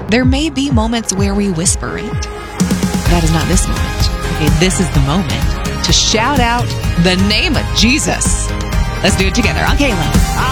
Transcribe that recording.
There may be moments where we whisper it. That is not this moment. Okay, this is the moment to shout out the name of Jesus. Let's do it together. I'm Kayla.